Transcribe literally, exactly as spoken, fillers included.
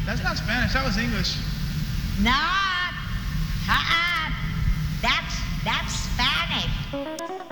That's not Spanish. That was English. Not. Uh-uh. That's, that's Spanish.